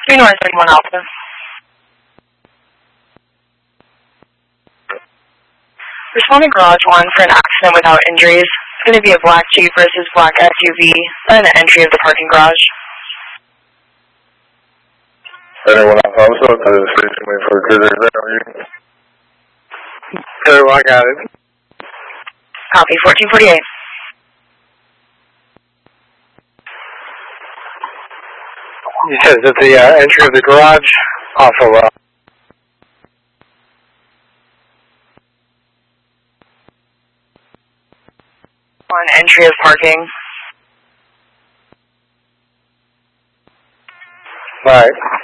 North 31 Alpha. Responding garage 1 for an accident without injuries. It's going to be a black Jeep versus black SUV at an entry of the parking garage. 31 Alpha, I'm still to the station waiting for a cruiser. Is that you? 31, I got it. Copy, 1448. You said it's at the entry of the garage off of On entry of parking. Alright.